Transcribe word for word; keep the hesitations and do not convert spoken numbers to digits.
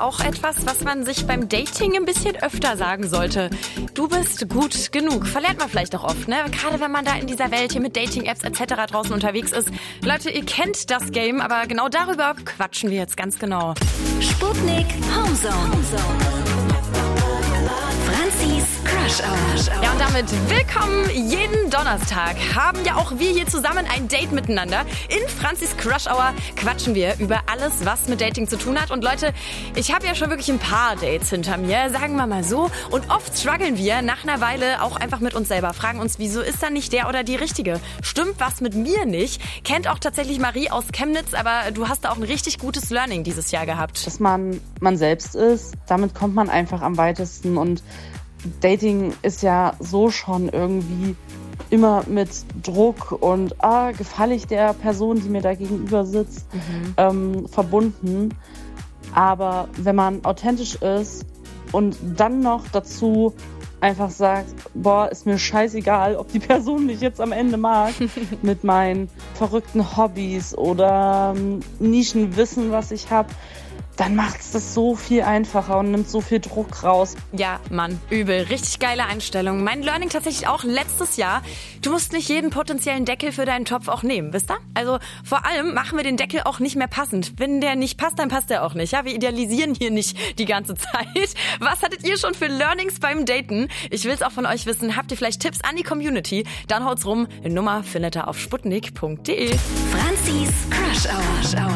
aber auch etwas, was man sich beim Dating ein bisschen öfter sagen sollte. Du bist gut genug. Verlernt man vielleicht auch oft, ne? Gerade wenn man da in dieser Welt hier mit Dating-Apps et cetera draußen unterwegs ist. Leute, ihr kennt das Game, aber genau darüber quatschen wir jetzt ganz genau. Sputnik Homezone. Franzis Crush Hour. Ja, und damit willkommen jeden Donnerstag. Haben ja auch wir hier zusammen ein Date miteinander. In Franzis Crush Hour quatschen wir über alles, was mit Dating zu tun hat. Und Leute, ich habe ja schon wirklich ein paar Dates hinter mir, sagen wir mal so. Und oft strugglen wir nach einer Weile auch einfach mit uns selber. Fragen uns, wieso ist da nicht der oder die Richtige? Stimmt was mit mir nicht? Kennt auch tatsächlich Marie aus Chemnitz, aber du hast da auch ein richtig gutes Learning dieses Jahr gehabt. Dass man man selbst ist, damit kommt man einfach am weitesten. Und Dating ist ja so schon irgendwie immer mit Druck und ah, gefalle ich der Person, die mir da gegenüber sitzt, mhm. ähm, verbunden. Aber wenn man authentisch ist und dann noch dazu einfach sagt, boah, ist mir scheißegal, ob die Person mich jetzt am Ende mag, mit meinen verrückten Hobbys oder ähm, Nischenwissen, was ich habe, dann macht es das so viel einfacher und nimmt so viel Druck raus. Ja, Mann, übel. Richtig geile Einstellung. Mein Learning tatsächlich auch letztes Jahr. Du musst nicht jeden potenziellen Deckel für deinen Topf auch nehmen, wisst ihr? Also vor allem machen wir den Deckel auch nicht mehr passend. Wenn der nicht passt, dann passt der auch nicht. Ja, wir idealisieren hier nicht die ganze Zeit. Was hattet ihr schon für Learnings beim Daten? Ich will es auch von euch wissen. Habt ihr vielleicht Tipps an die Community? Dann haut's rum. Eine Nummer findet ihr auf sputnik punkt de. Franzis Crush Hour.